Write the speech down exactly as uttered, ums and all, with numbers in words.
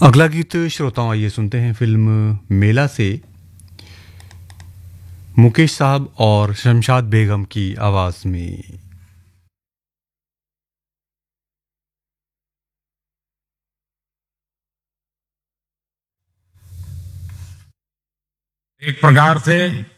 अगला गीत श्रोताओं आइए सुनते हैं फिल्म मेला से मुकेश साहब और शमशाद बेगम की आवाज में। एक प्रकार से